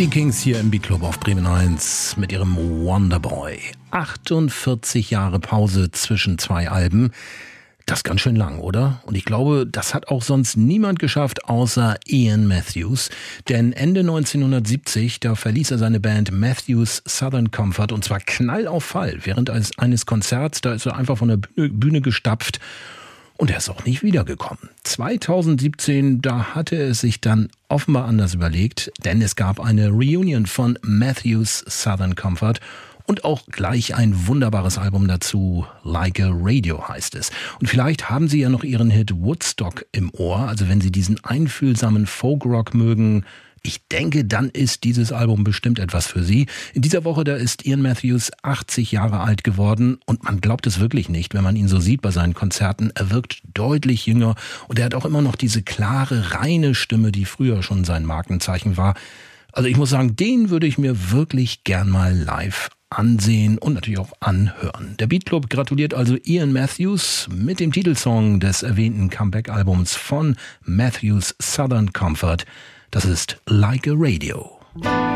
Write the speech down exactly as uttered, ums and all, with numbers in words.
Die Kings hier im Beat-Club auf Bremen eins mit ihrem Wonderboy. achtundvierzig Jahre Pause zwischen zwei Alben. Das ist ganz schön lang, oder? Und ich glaube, das hat auch sonst niemand geschafft, außer Ian Matthews. Denn Ende neunzehnhundertsiebzig, da verließ er seine Band Matthews Southern Comfort und zwar knall auf Fall. Während eines Konzerts, da ist er einfach von der Bühne gestapft. Und er ist auch nicht wiedergekommen. zweitausendsiebzehn, da hatte er es sich dann offenbar anders überlegt, denn es gab eine Reunion von Matthews Southern Comfort und auch gleich ein wunderbares Album dazu, Like a Radio heißt es. Und vielleicht haben Sie ja noch Ihren Hit Woodstock im Ohr, also wenn Sie diesen einfühlsamen Folkrock mögen, ich denke, dann ist dieses Album bestimmt etwas für Sie. In dieser Woche, da ist Ian Matthews achtzig Jahre alt geworden und man glaubt es wirklich nicht, wenn man ihn so sieht bei seinen Konzerten. Er wirkt deutlich jünger und er hat auch immer noch diese klare, reine Stimme, die früher schon sein Markenzeichen war. Also ich muss sagen, den würde ich mir wirklich gern mal live ansehen und natürlich auch anhören. Der Beat Club gratuliert also Ian Matthews mit dem Titelsong des erwähnten Comeback-Albums von Matthews Southern Comfort. Das ist Like a Radio.